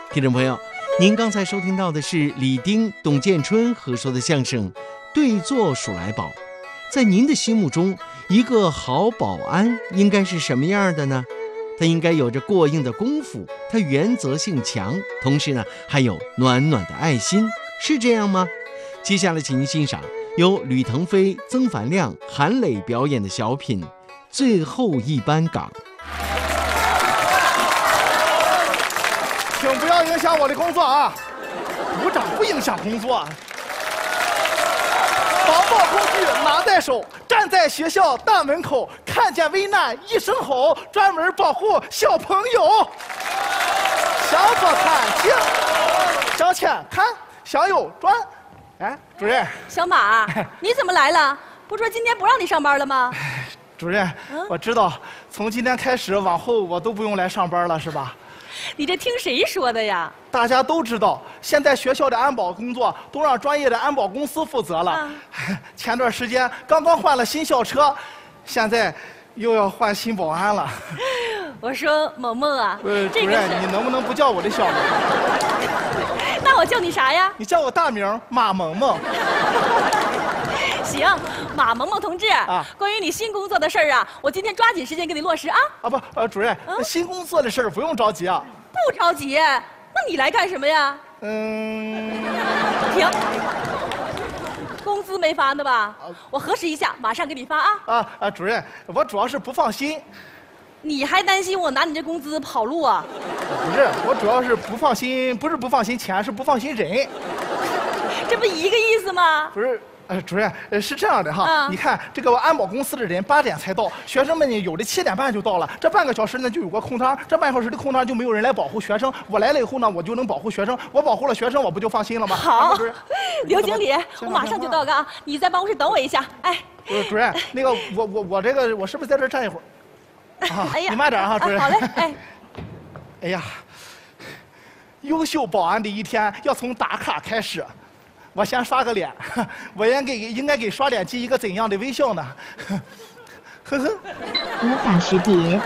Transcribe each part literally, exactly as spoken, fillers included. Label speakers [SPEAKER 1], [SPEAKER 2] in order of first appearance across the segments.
[SPEAKER 1] 听众朋友，您刚才收听到的是李丁、董建春合说的相声《对坐数来宝》。在您的心目中，一个好保安应该是什么样的呢？他应该有着过硬的功夫，他原则性强，同时呢还有暖暖的爱心，是这样吗？接下来请您欣赏由吕腾飞、曾凡亮、韩磊表演的小品《最后一班岗》。
[SPEAKER 2] 请不要影响我的工作啊！鼓掌不影响工作。防暴工具拿在手，站在学校大门口，看见危难一声吼，专门保护小朋友。向左看齐，向前看，向右转。哎，主任，
[SPEAKER 3] 小马，你怎么来了？不说今天不让你上班了吗？
[SPEAKER 2] 主任，嗯、我知道，从今天开始往后我都不用来上班了，是吧？
[SPEAKER 3] 你这听谁说的呀？
[SPEAKER 2] 大家都知道，现在学校的安保工作都让专业的安保公司负责了。啊、前段时间刚刚换了新校车，现在又要换新保安了。
[SPEAKER 3] 我说萌萌啊，
[SPEAKER 2] 呃，主任，你能不能不叫我的小名？
[SPEAKER 3] 那我叫你啥呀？
[SPEAKER 2] 你叫我大名马萌萌。
[SPEAKER 3] 行，马萌萌同志啊，关于你新工作的事儿啊，我今天抓紧时间给你落实啊。
[SPEAKER 2] 啊不，呃，主任，嗯、新工作的事儿不用着急啊。
[SPEAKER 3] 不着急，那你来干什么呀？
[SPEAKER 2] 嗯，
[SPEAKER 3] 停。工资没发呢吧？啊、我核实一下，马上给你发啊。
[SPEAKER 2] 啊啊，主任，我主要是不放心。
[SPEAKER 3] 你还担心我拿你这工资跑路啊？
[SPEAKER 2] 不是，我主要是不放心，不是不放心钱，是不放心人。
[SPEAKER 3] 这不一个意思吗？
[SPEAKER 2] 不是。呃，主任，呃，是这样的哈，嗯、你看这个安保公司的人八点才到，学生们呢有的七点半就到了，这半个小时呢就有个空档，这半小时的空档就没有人来保护学生，我来了以后呢，我就能保护学生，我保护了学生，我不就放心了吗？
[SPEAKER 3] 好，刘经理，我马上就到岗，你在办公室等我一下。哎，
[SPEAKER 2] 呃，主任，那个我我我这个我是不是在这站一会儿？啊，
[SPEAKER 3] 哎呀，
[SPEAKER 2] 你慢点哈，主任。
[SPEAKER 3] 好嘞，哎，
[SPEAKER 2] 哎呀，优秀保安的一天要从打卡开始。我先刷个脸，我应该应该给刷脸寄一个怎样的微笑呢？呵呵，
[SPEAKER 4] 无法识别，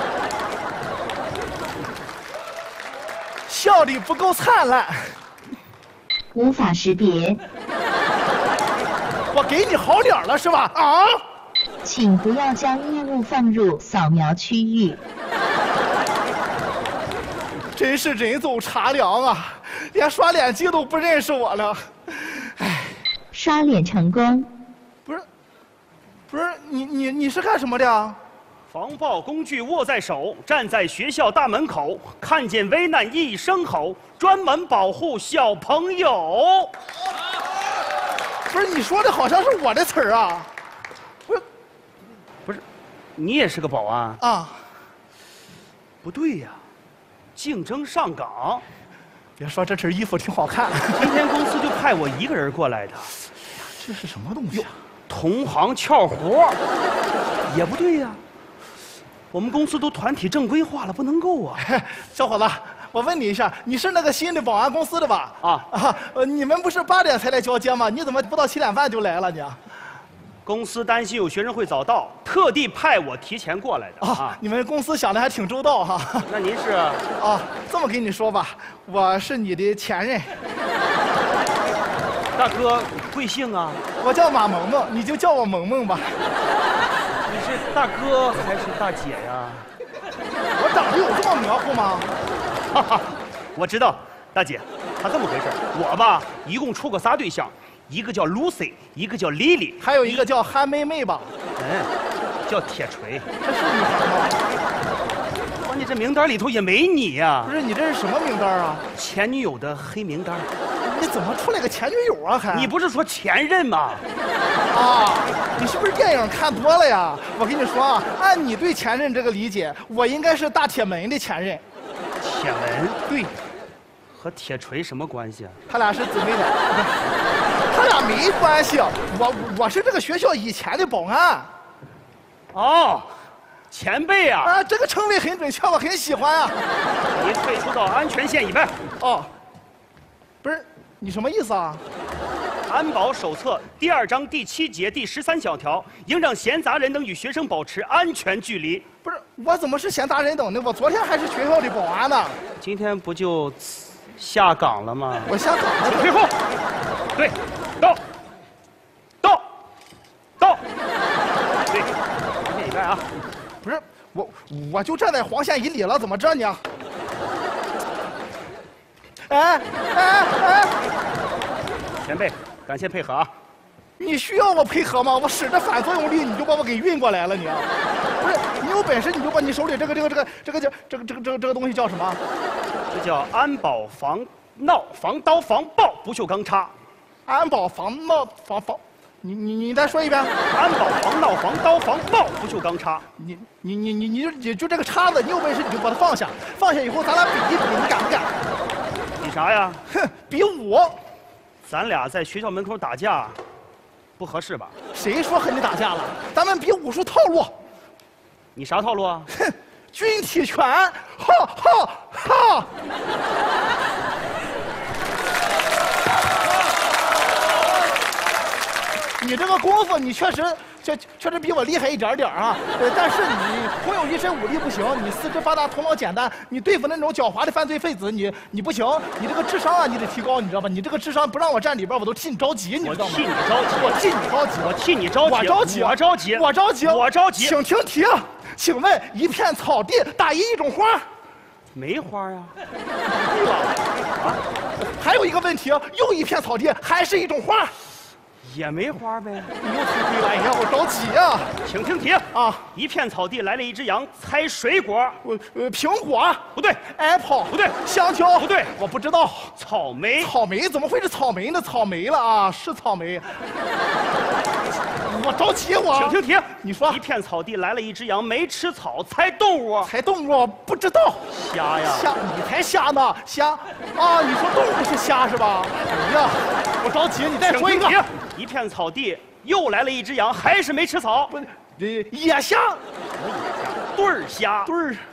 [SPEAKER 2] 笑里不够灿烂，
[SPEAKER 4] 无法识别。
[SPEAKER 2] 我给你好脸了是吧？啊！
[SPEAKER 4] 请不要将异物放入扫描区域。
[SPEAKER 2] 真是人走茶凉啊，连刷脸机都不认识我了。唉，
[SPEAKER 4] 刷脸成功。
[SPEAKER 2] 不是，不是你你你是干什么的啊？
[SPEAKER 5] 防暴工具握在手，站在学校大门口，看见危难一声吼，专门保护小朋友。
[SPEAKER 2] 不是，你说的好像是我的词儿啊。不是，
[SPEAKER 5] 不是，你也是个保安
[SPEAKER 2] 啊？
[SPEAKER 5] 不对呀，竞争上岗。
[SPEAKER 2] 别说这身衣服挺好看，
[SPEAKER 5] 今天公司就派我一个人过来的。
[SPEAKER 2] 这是什么东西啊？
[SPEAKER 5] 同行撬活，也不对呀。我们公司都团体正规化了，不能够啊。
[SPEAKER 2] 小伙子，我问你一下，你是那个新的保安公司的吧？
[SPEAKER 5] 啊
[SPEAKER 2] 啊，呃，你们不是八点才来交接吗？你怎么不到七点半就来了你？
[SPEAKER 5] 公司担心有学生会早到，特地派我提前过来的。
[SPEAKER 2] 啊，你们公司想的还挺周到哈。
[SPEAKER 5] 那您是？
[SPEAKER 2] 啊，这么跟你说吧，我是你的前任。
[SPEAKER 5] 大哥，贵姓啊？
[SPEAKER 2] 我叫马萌萌，你就叫我萌萌吧。
[SPEAKER 5] 你是大哥还是大姐呀？
[SPEAKER 2] 我长得有这么模糊吗？
[SPEAKER 5] 哈哈，我知道，大姐，他这么回事，我吧一共处过仨对象。一个叫 Lucy， 一个叫 Lily，
[SPEAKER 2] 还有一个叫憨妹妹吧？
[SPEAKER 5] 嗯，叫铁锤。
[SPEAKER 2] 这是你吗？
[SPEAKER 5] 关键这名单里头也没你呀、啊。
[SPEAKER 2] 不是，你这是什么名单啊？
[SPEAKER 5] 前女友的黑名单。
[SPEAKER 2] 你怎么出来个前女友啊？还？
[SPEAKER 5] 你不是说前任吗？
[SPEAKER 2] 啊，你是不是电影看多了呀？我跟你说啊，按你对前任这个理解，我应该是大铁门的前任。
[SPEAKER 5] 铁门？
[SPEAKER 2] 对。
[SPEAKER 5] 和铁锤什么关系啊？
[SPEAKER 2] 他俩是姊妹俩。他俩没关系，我我是这个学校以前的保安。
[SPEAKER 5] 哦，前辈啊！
[SPEAKER 2] 啊，这个称谓很准确，我很喜欢啊。
[SPEAKER 5] 您退出到安全线以外。
[SPEAKER 2] 哦，不是，你什么意思啊？
[SPEAKER 5] 安保手册第二章第七节第十三小条，应让闲杂人等与学生保持安全距离。
[SPEAKER 2] 不是，我怎么是闲杂人等呢？我昨天还是学校的保安呢。
[SPEAKER 5] 今天不就下岗了吗？
[SPEAKER 2] 我下岗了。
[SPEAKER 5] 请退后。对，到，到，到。对，黄线以外啊。
[SPEAKER 2] 不是我，我就站在黄线以里了，怎么着你啊？哎哎哎！
[SPEAKER 5] 前辈，感谢配合啊。
[SPEAKER 2] 你需要我配合吗？我使着反作用力，你就把我给运过来了，你啊！不是，你有本事你就把你手里这个这个这个这个叫这个这个这个这个东西叫什么？
[SPEAKER 5] 这叫安保防闹防刀防爆不锈钢叉。
[SPEAKER 2] 安保防闹防防，你你你再说一遍。
[SPEAKER 5] 安保防闹防刀防爆不锈钢叉。
[SPEAKER 2] 你你你你你就你就这个叉子，你有本事你就把它放下，放下以后咱俩比一比，你敢不敢？
[SPEAKER 5] 比啥呀？
[SPEAKER 2] 哼，比武。
[SPEAKER 5] 咱俩在学校门口打架，不合适吧？
[SPEAKER 2] 谁说和你打架了？咱们比武术套路。
[SPEAKER 5] 你啥套路啊？
[SPEAKER 2] 哼，军体拳，哈哈哈！你这个功夫，你确实确确实比我厉害一点点啊。呃，但是你空有一身武力不行，你四肢发达，头脑简单，你对付那种狡猾的犯罪分子，你你不行。你这个智商啊，你得提高，你知道吧？你这个智商不让我站里边，我都替你着急，你知道吗？
[SPEAKER 5] 我替你着急，
[SPEAKER 2] 我替你着急，
[SPEAKER 5] 我替你着急，
[SPEAKER 2] 我着急，
[SPEAKER 5] 我着急，
[SPEAKER 2] 我着急，
[SPEAKER 5] 我着急。
[SPEAKER 2] 请听题，请问一片草地打一种花？
[SPEAKER 5] 梅花呀。
[SPEAKER 2] 对了，啊，还有一个问题，又一片草地，还是一种花。
[SPEAKER 5] 也没花呗。
[SPEAKER 2] 你又猜对了，哎呀，我着急啊！
[SPEAKER 5] 请听题
[SPEAKER 2] 啊！
[SPEAKER 5] 一片草地来了一只羊，猜水果。
[SPEAKER 2] 我呃，苹果
[SPEAKER 5] 不对
[SPEAKER 2] ，apple
[SPEAKER 5] 不对，
[SPEAKER 2] 香蕉
[SPEAKER 5] 不对，
[SPEAKER 2] 我不知道。
[SPEAKER 5] 草莓
[SPEAKER 2] 草莓怎么会是草莓呢？草莓了啊，是草莓。我着急，我。
[SPEAKER 5] 请听题，
[SPEAKER 2] 你说。
[SPEAKER 5] 一片草地来了一只羊，没吃草，猜动物。
[SPEAKER 2] 猜动物不知道。
[SPEAKER 5] 虾呀。
[SPEAKER 2] 虾，你才虾呢，虾啊！你说动物是虾是吧？哎呀，我着急，你再说一个。
[SPEAKER 5] 一片草地又来了一只羊，还是没吃草。
[SPEAKER 2] 不，呃，野虾。
[SPEAKER 5] 对儿虾。
[SPEAKER 2] 对儿。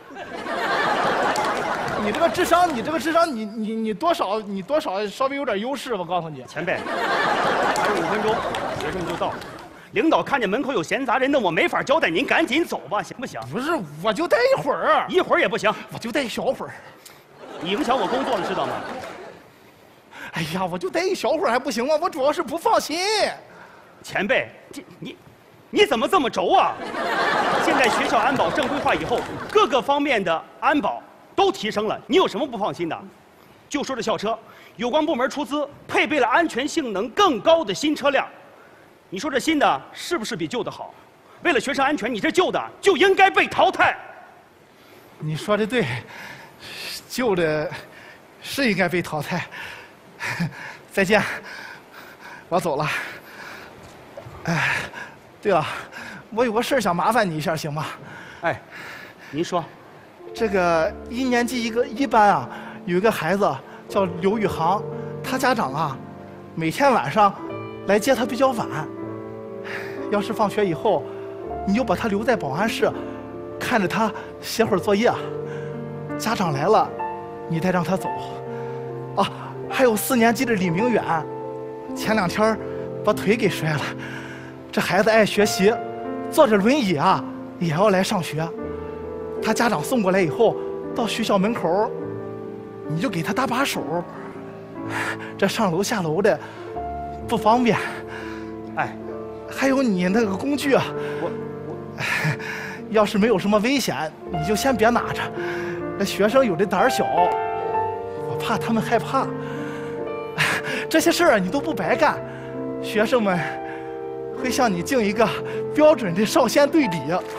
[SPEAKER 2] 你这个智商，你这个智商，你你你多少，你多少稍微有点优势，我告诉你。
[SPEAKER 5] 前辈，还有五分钟，学生就到。领导看见门口有闲杂人，那我没法交代，您赶紧走吧，行不行？
[SPEAKER 2] 不是，我就待一会儿，
[SPEAKER 5] 一会儿也不行，
[SPEAKER 2] 我就待一小会儿。
[SPEAKER 5] 你影响我工作了，知道吗？
[SPEAKER 2] 哎呀，我就待一小会儿还不行吗？我主要是不放心。
[SPEAKER 5] 前辈，这你，你怎么这么轴啊？现在学校安保正规化以后，各个方面的安保都提升了，你有什么不放心的？就说这校车，有关部门出资配备了安全性能更高的新车辆，你说这新的是不是比旧的好？为了学生安全，你这旧的就应该被淘汰。
[SPEAKER 2] 你说的对，旧的是应该被淘汰。再见，我走了。哎，对了，我有个事儿想麻烦你一下，行吗？
[SPEAKER 5] 哎，您说。
[SPEAKER 2] 这个一年级一个一班啊，有一个孩子叫刘宇航，他家长啊，每天晚上来接他比较晚。要是放学以后，你就把他留在保安室，看着他写会儿作业。家长来了，你再让他走。啊。还有四年级的李明远，前两天把腿给摔了。这孩子爱学习，坐着轮椅啊也要来上学。他家长送过来以后，到学校门口，你就给他搭把手。这上楼下楼的不方便。
[SPEAKER 5] 哎，
[SPEAKER 2] 还有你那个工具啊，我我，要是没有什么危险，你就先别拿着。那学生有的胆小，我怕他们害怕。这些事儿你都不白干，学生们会向你敬一个标准的少先队礼。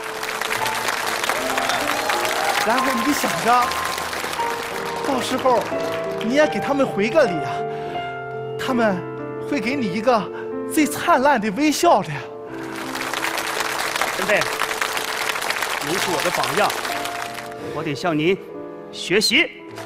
[SPEAKER 2] 然后你想着，到时候你也给他们回个礼啊，他们会给你一个最灿烂的微笑的。
[SPEAKER 5] 前辈，您是我的榜样，我得向您学习。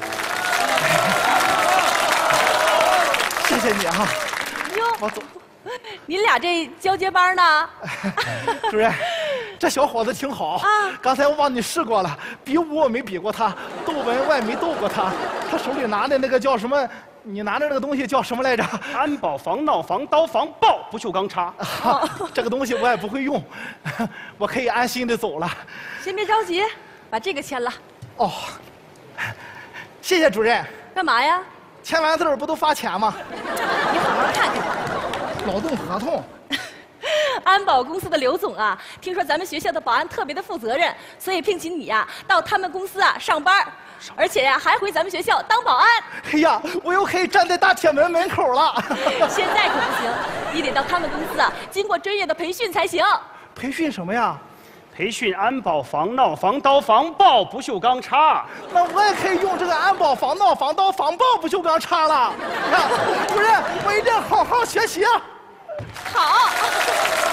[SPEAKER 2] 谢谢你啊！
[SPEAKER 3] 哟，
[SPEAKER 2] 我走。
[SPEAKER 3] 你俩这交接班呢？
[SPEAKER 2] 主任，这小伙子挺好啊。刚才我帮你试过了，比武我没比过他，斗文我也没斗过他。他手里拿的那个叫什么？你拿的那个东西叫什么来着？
[SPEAKER 5] 安保防闹防刀防爆不锈钢叉。
[SPEAKER 2] 啊，这个东西我也不会用，我可以安心的走了。
[SPEAKER 3] 先别着急，把这个签了。
[SPEAKER 2] 哦，谢谢主任。
[SPEAKER 3] 干嘛呀？
[SPEAKER 2] 签完字儿不都发钱吗？
[SPEAKER 3] 你好好看看。
[SPEAKER 2] 劳动合同。
[SPEAKER 3] 安保公司的刘总啊，听说咱们学校的保安特别的负责任，所以聘请你呀、啊、到他们公司啊上班，而且呀、啊、还回咱们学校当保安。
[SPEAKER 2] 哎呀，我又可以站在大铁门门口了。
[SPEAKER 3] 现在可不行，你得到他们公司啊经过专业的培训才行。
[SPEAKER 2] 培训什么呀？
[SPEAKER 5] 培训安保、防闹、防刀、防爆、不锈钢叉。
[SPEAKER 2] 那我也可以用这个安保、防闹、防刀、防爆、不锈钢叉了。主任，我一定好好学习。
[SPEAKER 3] 好。